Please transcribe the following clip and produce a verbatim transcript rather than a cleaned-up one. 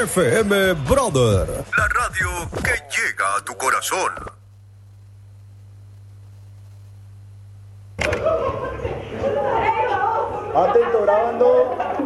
F M Brother. La radio que llega a tu corazón. Atento, grabando.